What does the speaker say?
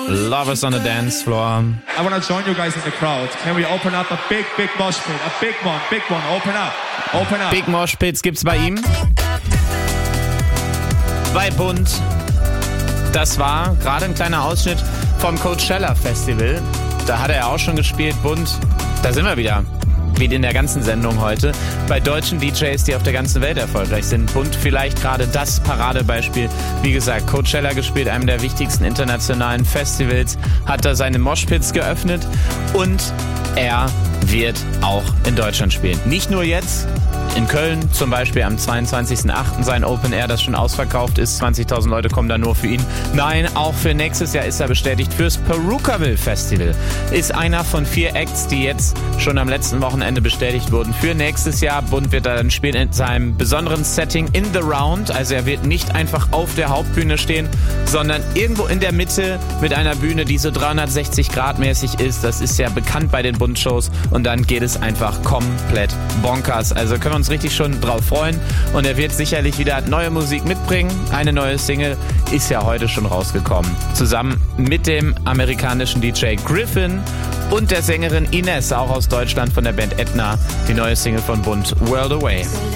Lovers on the dance floor. I want to join you guys in the crowd. Can we open up a big mosh pit? A big one. Open up. Big Mosh Pits gibt's bei ihm. Bei Bund. Das war gerade ein kleiner Ausschnitt vom Coachella Festival. Da hat er ja auch schon gespielt. Bund, da sind wir wieder. Wie in der ganzen Sendung heute. Bei deutschen DJs, die auf der ganzen Welt erfolgreich sind. Bund vielleicht gerade das Paradebeispiel. Wie gesagt, Coachella gespielt, einem der wichtigsten internationalen Festivals. Hat da seine Moshpits geöffnet. Und er wird auch in Deutschland spielen. Nicht nur jetzt. In Köln zum Beispiel am 22.08. sein Open Air, das schon ausverkauft ist. 20.000 Leute kommen da nur für ihn. Nein, auch für nächstes Jahr ist er bestätigt. Fürs Perukaville Festival ist einer von 4 Acts, die jetzt schon am letzten Wochenende bestätigt wurden. Für nächstes Jahr. Bund wird da dann spielen in seinem besonderen Setting in the Round. Also er wird nicht einfach auf der Hauptbühne stehen, sondern irgendwo in der Mitte mit einer Bühne, die so 360 Grad mäßig ist. Das ist ja bekannt bei den Bund-Shows. Und dann geht es einfach komplett bonkers. Also können wir uns richtig schon drauf freuen und er wird sicherlich wieder neue Musik mitbringen. Eine neue Single ist ja heute schon rausgekommen. Zusammen mit dem amerikanischen DJ Griffin und der Sängerin Ines, auch aus Deutschland von der Band Etna, die neue Single von Bund, World Away.